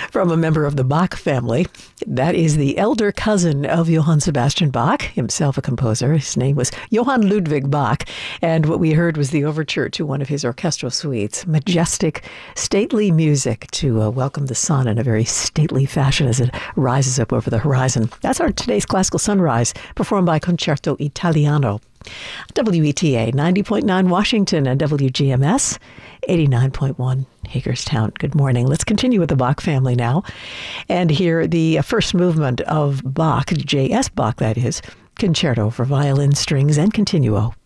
from a member of the Bach family. That is the elder cousin of Johann Sebastian Bach, himself a composer. His name was Johann Ludwig Bach, and what we heard was the overture to one of his orchestral suites. Majestic, stately music to welcome the sun in a very stately fashion as it rises up over the horizon. That's our today's Classical Sunrise, performed by Concerto Italiano. WETA 90.9 Washington and WGMS 89.1 Hagerstown. Good morning. Let's continue with the Bach family now and hear the first movement of Bach, J.S. Bach, that is, Concerto for Violin, Strings, and Continuo.